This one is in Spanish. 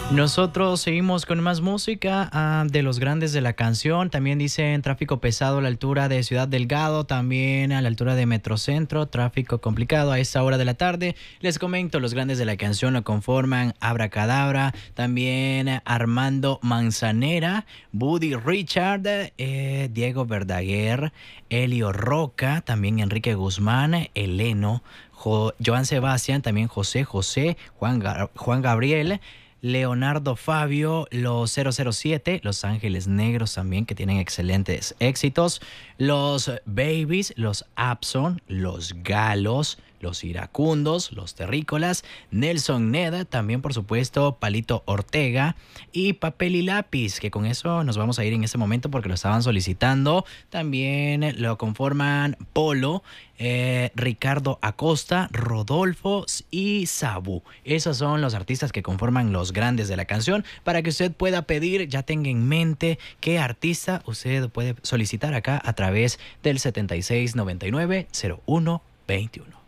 Nosotros seguimos con más música de los grandes de la canción. También dicen tráfico pesado a la altura de Ciudad Delgado, también a la altura de Metrocentro, tráfico complicado a esta hora de la tarde. Les comento, los grandes de la canción lo conforman Abracadabra, también Armando Manzanera, Buddy Richard, Diego Verdaguer, Elio Roca, también Enrique Guzmán, Eleno, Joan Sebastián, también José José, Juan Gabriel, Leonardo Fabio, los 007, Los Ángeles Negros también, que tienen excelentes éxitos, los Babies, los Abson, los Galos, los Iracundos, los Terrícolas, Nelson Ned, también por supuesto Palito Ortega y Papel y Lápiz, que con eso nos vamos a ir en este momento porque lo estaban solicitando. También lo conforman Polo, Ricardo Acosta, Rodolfo y Sabu. Esos son los artistas que conforman los grandes de la canción. Para que usted pueda pedir, ya tenga en mente qué artista usted puede solicitar acá a través del 7699-0121.